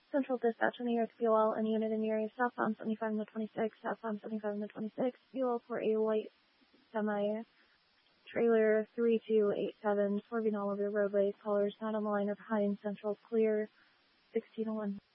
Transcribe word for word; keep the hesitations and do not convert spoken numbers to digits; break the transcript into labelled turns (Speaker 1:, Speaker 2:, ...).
Speaker 1: Central Dispatch in the Earth Fuel, any unit in the area southbound seventy-five in the twenty-six, southbound seventy-five in the twenty-six, fuel for a white semi trailer three two eight seven, swerving all over the roadways, callers not on the line of High and Central clear, sixteen oh one.